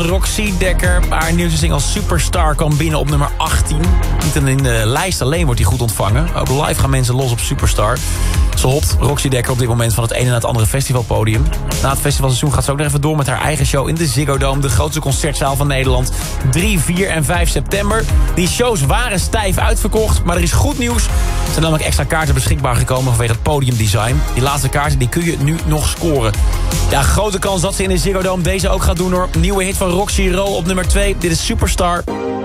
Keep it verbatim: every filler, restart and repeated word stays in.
Roxy Dekker. Haar nieuwste single Superstar kwam binnen op nummer achttien. Niet in de lijst alleen wordt die goed ontvangen. Ook live gaan mensen los op Superstar. Ze hopt Roxy Dekker op dit moment van het ene naar het andere festivalpodium. Na het festivalseizoen gaat ze ook nog even door met haar eigen show in de Ziggo Dome. De grootste concertzaal van Nederland. drie, vier en vijf september. Die shows waren stijf uitverkocht. Maar er is goed nieuws. Er zijn namelijk extra kaarten beschikbaar gekomen vanwege het podiumdesign. Die laatste kaarten die kun je nu nog scoren. Ja, grote kans dat ze in de Ziggo Dome deze ook gaat doen hoor. Nieuwe hit van Roxy Roll op nummer twee. Dit is Superstar.